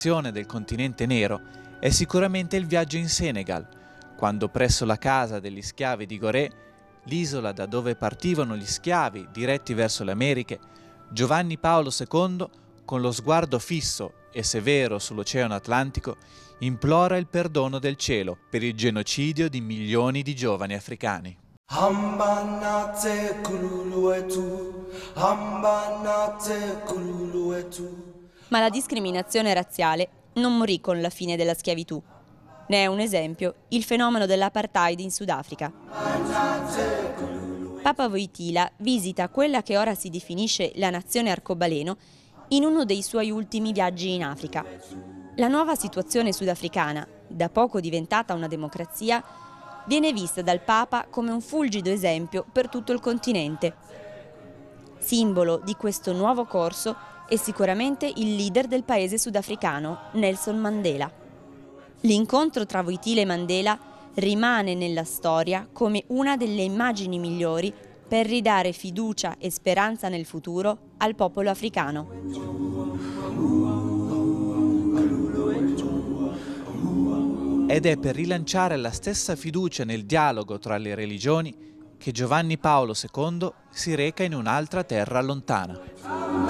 Del continente nero è sicuramente il viaggio in Senegal, quando presso la casa degli schiavi di Gorée, l'isola da dove partivano gli schiavi diretti verso le Americhe, Giovanni Paolo II, con lo sguardo fisso e severo sull'Oceano Atlantico, implora il perdono del cielo per il genocidio di milioni di giovani africani. Ma la discriminazione razziale non morì con la fine della schiavitù. Ne è un esempio il fenomeno dell'apartheid in Sudafrica. Papa Wojtyla visita quella che ora si definisce la nazione arcobaleno in uno dei suoi ultimi viaggi in Africa. La nuova situazione sudafricana, da poco diventata una democrazia, viene vista dal Papa come un fulgido esempio per tutto il continente. Simbolo di questo nuovo corso è sicuramente il leader del paese sudafricano, Nelson Mandela. L'incontro tra Wojtyla e Mandela rimane nella storia come una delle immagini migliori per ridare fiducia e speranza nel futuro al popolo africano. Ed è per rilanciare la stessa fiducia nel dialogo tra le religioni che Giovanni Paolo II si reca in un'altra terra lontana.